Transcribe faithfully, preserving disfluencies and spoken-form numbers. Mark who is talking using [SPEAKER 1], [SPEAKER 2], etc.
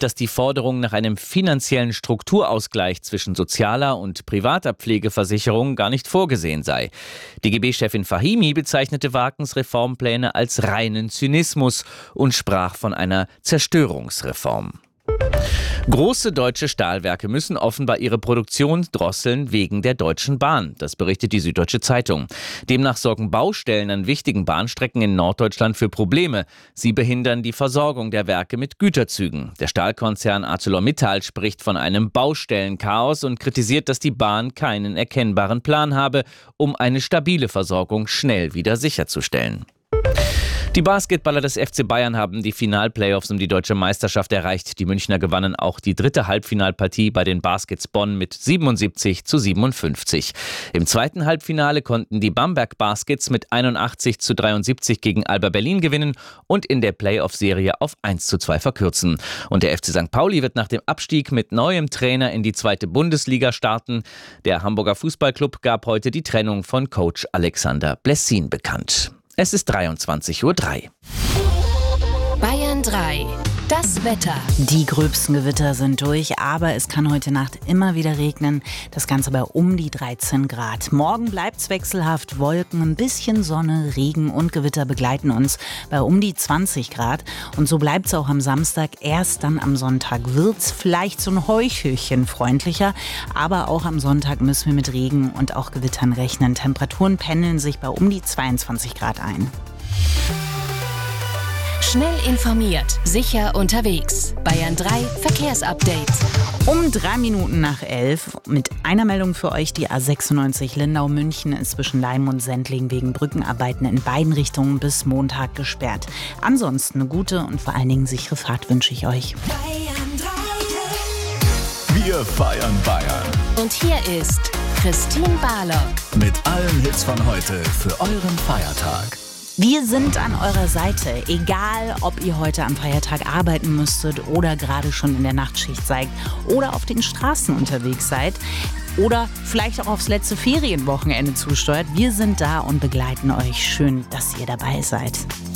[SPEAKER 1] Gericht, dass die Forderung nach einem finanziellen Strukturausgleich zwischen sozialer und privater Pflegeversicherung gar nicht vorgesehen sei. D G B-Chefin Fahimi bezeichnete Warkens Reformpläne als reinen Zynismus und sprach von einer Zerstörungsreform. Große deutsche Stahlwerke müssen offenbar ihre Produktion drosseln wegen der Deutschen Bahn. Das berichtet die Süddeutsche Zeitung. Demnach sorgen Baustellen an wichtigen Bahnstrecken in Norddeutschland für Probleme. Sie behindern die Versorgung der Werke mit Güterzügen. Der Stahlkonzern ArcelorMittal spricht von einem Baustellenchaos und kritisiert, dass die Bahn keinen erkennbaren Plan habe, um eine stabile Versorgung schnell wieder sicherzustellen. Die Basketballer des F C Bayern haben die Final-Playoffs um die deutsche Meisterschaft erreicht. Die Münchner gewannen auch die dritte Halbfinalpartie bei den Baskets Bonn mit siebenundsiebzig zu siebenundfünfzig. Im zweiten Halbfinale konnten die Bamberg Baskets mit einundachtzig zu dreiundsiebzig gegen Alba Berlin gewinnen und in der Playoff-Serie auf eins zu zwei verkürzen. Und der F C Sankt Pauli wird nach dem Abstieg mit neuem Trainer in die zweite Bundesliga starten. Der Hamburger Fußballclub gab heute die Trennung von Coach Alexander Blessin bekannt. Es ist dreiundzwanzig Uhr drei.
[SPEAKER 2] Bayern drei. Das Wetter.
[SPEAKER 3] Die gröbsten Gewitter sind durch, aber es kann heute Nacht immer wieder regnen. Das Ganze bei um die dreizehn Grad. Morgen bleibt's wechselhaft. Wolken, ein bisschen Sonne, Regen und Gewitter begleiten uns bei um die zwanzig Grad. Und so bleibt's auch am Samstag. Erst dann am Sonntag wird's vielleicht so ein Heuchelchen freundlicher. Aber auch am Sonntag müssen wir mit Regen und auch Gewittern rechnen. Temperaturen pendeln sich bei um die zweiundzwanzig Grad ein.
[SPEAKER 2] Schnell informiert, sicher unterwegs. Bayern drei Verkehrsupdate.
[SPEAKER 3] Um drei Minuten nach elf mit einer Meldung für euch. Die A sechsundneunzig Lindau-München ist zwischen Leim und Sendling wegen Brückenarbeiten in beiden Richtungen bis Montag gesperrt. Ansonsten eine gute und vor allen Dingen sichere Fahrt wünsche ich euch.
[SPEAKER 2] Bayern drei.
[SPEAKER 4] Wir feiern Bayern.
[SPEAKER 2] Und hier ist Christine Barlock.
[SPEAKER 4] Mit allen Hits von heute für euren Feiertag.
[SPEAKER 3] Wir sind an eurer Seite, egal ob ihr heute am Feiertag arbeiten müsstet oder gerade schon in der Nachtschicht seid oder auf den Straßen unterwegs seid oder vielleicht auch aufs letzte Ferienwochenende zusteuert. Wir sind da und begleiten euch. Schön, dass ihr dabei seid.